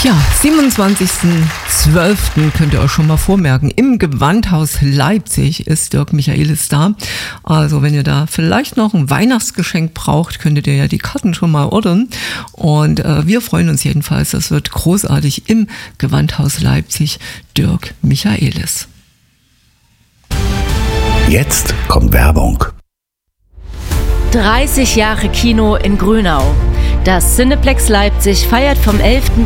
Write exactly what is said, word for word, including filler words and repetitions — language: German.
Ja, siebenundzwanzigsten zwölften könnt ihr euch schon mal vormerken. Im Gewandhaus Leipzig ist Dirk Michaelis da. Also wenn ihr da vielleicht noch ein Weihnachtsgeschenk braucht, könntet ihr ja die Karten schon mal ordern. Und äh, wir freuen uns jedenfalls. Das wird großartig im Gewandhaus Leipzig. Dirk Michaelis. Jetzt kommt Werbung. dreißig Jahre Kino in Grünau. Das Cineplex Leipzig feiert vom elften